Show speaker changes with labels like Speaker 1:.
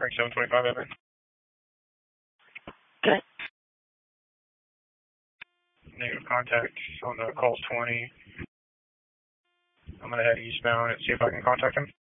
Speaker 1: Frank 725 over.
Speaker 2: Okay.
Speaker 1: Negative contact on the Colt 20. I'm going to head eastbound and see if I can contact him.